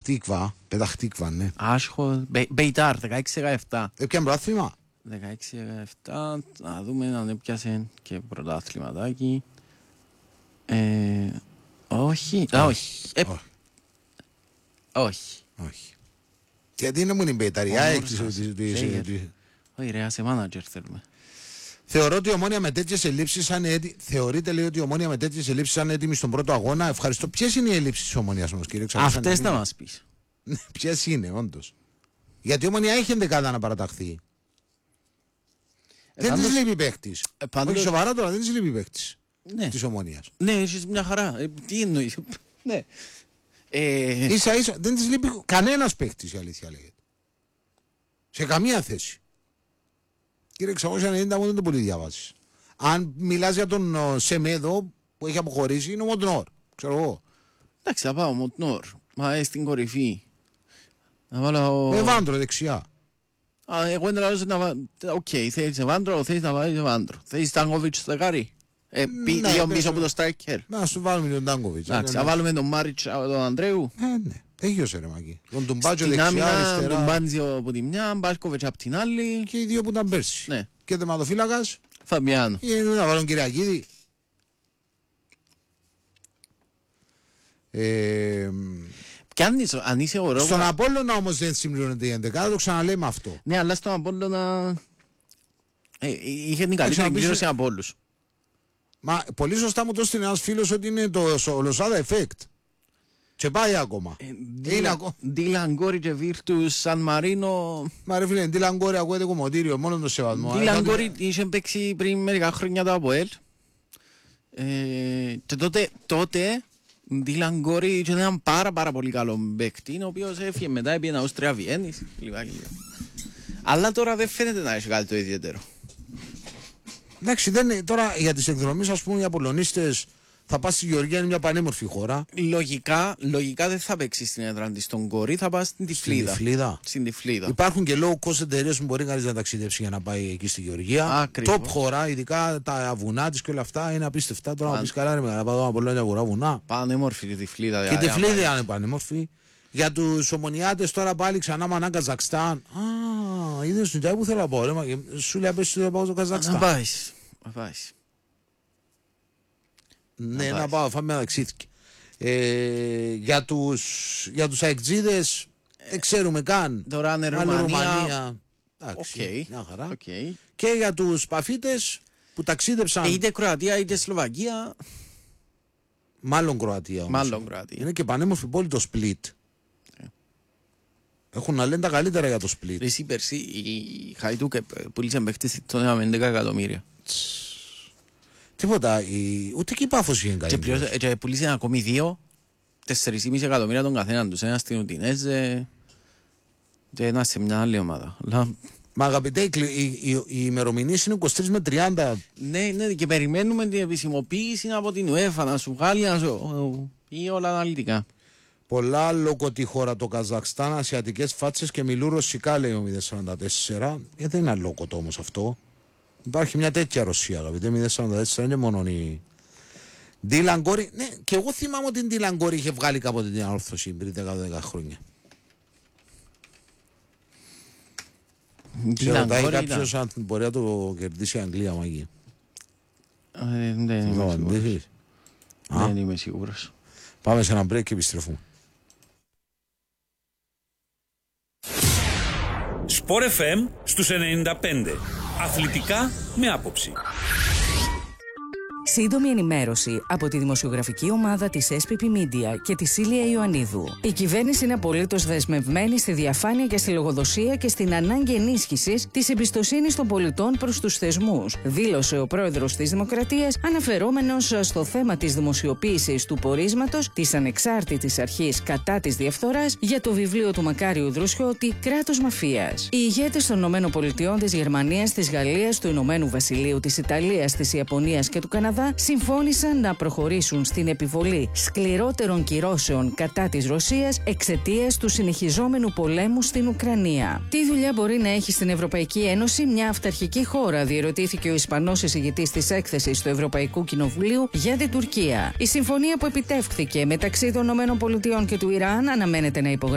Πεταχτίκβα, ναι. Άσχο, Μπεϊτάρ, 16-17. Έπιαν πρωτάθλημα. 16-17, να δούμε αν έπιασε και πρωτάθληματάκι. Όχι. Γιατί είναι μόνο η Μπεϊταριά, όχι ρε, σε μάνατζερ θέλουμε. Θεωρώ ότι η Ομόνοια με τέτοιες ελλείψεις, θεωρείτε λέει ότι η Ομόνοια με τέτοιες ελλείψεις είναι έτοιμη στον πρώτο αγώνα. Ευχαριστώ. Ποιες είναι οι ελλείψεις της Ομόνοιας όμως, κύριε Ξαπρός? Αυτές θα μας πεις. Ποιες είναι, όντως? Γιατί η Ομόνοια έχει ενδεκάδα να παραταχθεί. Δεν της λείπει παίχτης. Όχι σοβαρά τώρα, δεν της λείπει παίχτης της Ομόνοιας. Ναι, είσαι μια χαρά. Τι εννοείς? Ναι. Ίσα ίσα δεν της λείπει κανένας παίχτης, η αλήθεια λέγεται. Σε καμία θέση. Κύριε 690 μου δεν το πολύ διαβάζεις. Αν μιλάς για τον Σεμέδο που έχει αποχωρήσει, είναι ο Μοντνόρ. Ξέρω εγώ. Εντάξει, θα πάω Μοντνόρ. Μα στην κορυφή. Να βάλω. Εβάντρο δεξιά. Εγώ δεν λέω να βάλω. Οκ, θέλεις Εβάντρο, θέλεις να βάλεις Εβάντρο. Θέλεις Τάγκοβιτς στο δεκάρι. Δύο πίσω από το striker. Να σου βάλουμε τον Τάγκοβιτς. Εντάξει, θα βάλουμε τον Μάριτς, τον Ανδρέου. Ναι. Έχει ρε μάκι. Τον Τουμπάτζο στην δεξιά, άμυνα, αριστερά. τον Μπάντζιο από τη μια, Μπάρκοβιτς από την άλλη. Και οι δύο που ήταν πέρσι. Ναι. Και τερματοφύλακας. Φαμπιάνο. Ή να βάλουν Κυριακίδη. Αν είσαι ο Ρόγου. Στον Απόλλωνα όμως δεν συμπληρώνεται η 11, το ξαναλέμε αυτό. Ναι, αλλά στον Απόλλωνα είχε την καλύτερη κλήρωση από όλους. Μα πολύ σωστά μου το έστειλε ένας φίλος ότι είναι το Λοσάδα Effect. Και πάει ακόμα. Ντίλαν Γκόρι και Βίρτους, Σαν Μαρίνο. Μα ρε φίλε, Ντίλαν Γκόρι ακούγεται κομμωτήριο, μόνο το σεβασμό. Ντίλαν Γκόρι είχε παίξει πριν μερικά χρόνια το ΑΠΟΕΛ. Και τότε Ντίλαν Γκόρι είχε έναν πάρα πολύ καλό παίκτη, ο οποίος έφυγε μετά επί ένα Αυστρία Βιέννης. Αλλά τώρα δεν φαίνεται να έχει κάτι το ιδιαίτερο. Εντάξει, τώρα για τις εκδρομές, ας πούμε, οι Απολλωνίστες θα πας στη Γεωργία, είναι μια πανέμορφη χώρα. Λογικά δεν θα παίξει στην έδρα της στον Κορί, θα πας στην Τυφλίδα. Στην Τυφλίδα. Υπάρχουν και low cost εταιρείες που μπορεί κανείς να ταξιδέψει για να πάει εκεί στη Γεωργία. Top χώρα, ειδικά τα βουνά της και όλα αυτά είναι απίστευτα. Τώρα να πεις καλά, ρε, να πάω από λόγια αγορά βουνά. Πανέμορφη τη Τυφλίδα. Και η Τυφλίδα είναι πανέμορφη. Για τους ομονιάτες τώρα πάλι ξανά Μανά Καζακστάν. Είδες τον που θέλω να πω, ρε, σου λέει απέστω να πάω στο Καζακστάν. Να πάει. Ναι, να πάω, φάμε ένα ταξίδι. Για τους αεκτζίδες δεν ξέρουμε καν. Τώρα είναι Ρουμανία. Εντάξει, μια χαρά. Και για τους παφίτες που ταξίδεψαν. Είτε Κροατία είτε Σλοβακία. Μάλλον Κροατία όμως. Είναι και πανέμορφη πόλη το Σπλίτ. Έχουν να λένε τα καλύτερα για το Σπλίτ. Εσύ πέρσι η Χαϊτούκ πουλήσαν παίχτες με 11 εκατομμύρια. Τίποτα, ούτε και η Πάφος είναι καλή. Και πουλήσαν ακόμη 4,5 εκατομμύρια τον καθέναν τους. Ένα στην Ουντινέζε και ένα σε μια άλλη ομάδα. Μα αγαπητέ, οι ημερομηνίες είναι 23 με 30. Ναι, και περιμένουμε την επισημοποίηση από την UEFA να σου βγάλει ή όλα αναλυτικά. Πολλά λόγω τη χώρα το Καζακστάν, ασιατικές φάτσες και μιλούν ρωσικά, λέει ο 044. Γιατί δεν είναι αλόκοτο όμως αυτό. Υπάρχει μια τέτοια Ρωσία, αγαπητέ. 044 είναι μόνο η Ντίλαν Γκόρι. Ναι, και εγώ θυμάμαι ότι η Ντίλαν Γκόρι είχε βγάλει κάποτε την ανόρθωση πριν 10 χρόνια. Σε ρωτάει κάποιος αν μπορεί να το κερδίσει η Αγγλία, μαγεία. Δεν είμαι σίγουρος. Πάμε σε ένα break και επιστρέφουμε. Sport FM στους 95. Αθλητικά με άποψη. Σύντομη ενημέρωση από τη δημοσιογραφική ομάδα της SPP Media και τη Σίλια Ιωαννίδου. Η κυβέρνηση είναι απολύτως δεσμευμένη στη διαφάνεια και στη λογοδοσία και στην ανάγκη ενίσχυσης της εμπιστοσύνης των πολιτών προς τους θεσμούς, δήλωσε ο πρόεδρος της Δημοκρατίας, αναφερόμενος στο θέμα της δημοσιοποίησης του πορίσματος της ανεξάρτητης αρχής κατά της διαφθοράς για το βιβλίο του Μακάριου Δρουσιώτη «Κράτος Μαφίας». Οι ηγέτες των ΗΠΑ, της Γερμανίας, της Γαλλίας, του Ηνωμένου Βασιλείου, της Ιταλίας, της Ιαπωνίας και του Καναδά συμφώνησαν να προχωρήσουν στην επιβολή σκληρότερων κυρώσεων κατά της Ρωσίας εξαιτίας του συνεχιζόμενου πολέμου στην Ουκρανία. Τι δουλειά μπορεί να έχει στην Ευρωπαϊκή Ένωση μια αυταρχική χώρα, διερωτήθηκε ο Ισπανός εισηγητής της έκθεσης του Ευρωπαϊκού Κοινοβουλίου για την Τουρκία. Η συμφωνία που επιτεύχθηκε μεταξύ των ΗΠΑ και του Ιράν αναμένεται να υπογραφεί